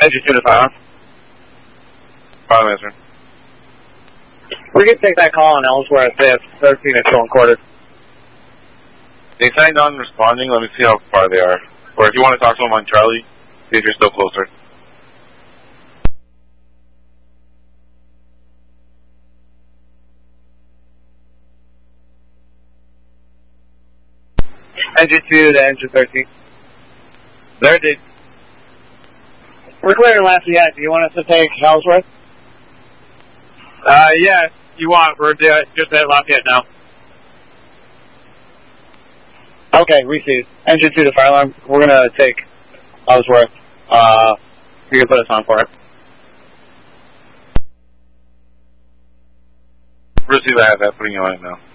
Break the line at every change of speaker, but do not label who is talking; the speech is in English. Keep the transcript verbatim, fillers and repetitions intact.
Engine two to fire.
Fire answer.
We can take that call on Ellsworth if thirteen is still in quarters.
They signed on responding. Let me see how far they are. Or if you want to talk to them on Charlie, see if you're still closer.
Engine two to engine thirteen.
There, dude.
We're clear in Lafayette. Do you want us to take Ellsworth?
Uh, yeah, if you want. We're just at Lafayette now.
Okay, received. Engine two to fire alarm. We're going to take Ellsworth. Uh, you can put us on for it.
Receive, I have that. Putting you on it now.